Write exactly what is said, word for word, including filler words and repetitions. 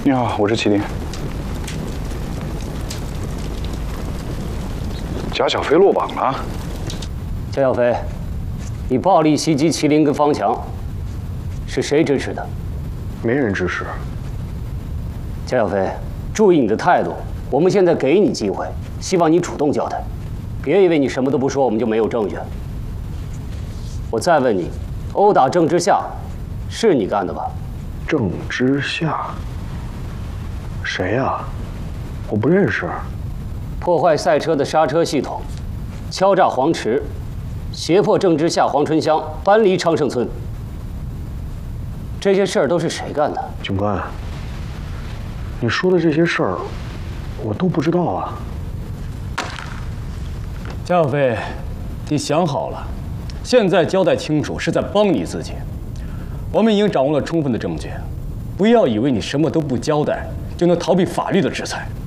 你好，我是麒麟。贾小飞落网了。 贾小飞，你暴力袭击麒麟跟方强，是谁支持的？ 没人支持。 贾小飞，注意你的态度。我们现在给你机会，希望你主动交代，别以为你什么都不说，我们就没有证据。我再问你，殴打郑之夏，是你干的吧？ 郑之夏？谁呀？我不认识。 破坏赛车的刹车系统，敲诈黄池，胁迫郑之夏、黄春香搬离昌盛村。这些事儿都是谁干的？ 警官，你说的这些事儿，我都不知道啊。 贾小飞，你想好了，现在交代清楚是在帮你自己。我们已经掌握了充分的证据，不要以为你什么都不交代就能逃避法律的制裁。